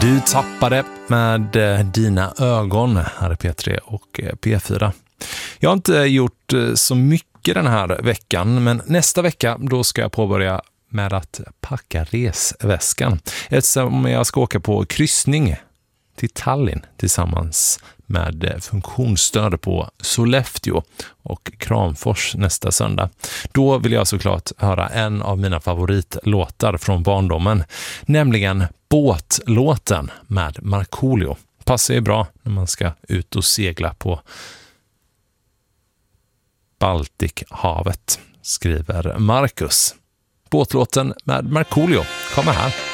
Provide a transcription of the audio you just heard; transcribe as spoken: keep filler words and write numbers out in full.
Du tappade med dina ögon här är P tre och P fyra. Jag har inte gjort så mycket den här veckan, men nästa vecka då ska jag påbörja med att packa resväskan. Eftersom jag ska åka på kryssning till Tallinn tillsammans med funktionsstöd på Sollefteå och Kramfors nästa söndag. Då vill jag såklart höra en av mina favoritlåtar från barndomen, nämligen Båtlåten med Markoolio. Passar ju bra när man ska ut och segla på Baltikhavet, skriver Marcus. Båtlåten med Markoolio kommer här.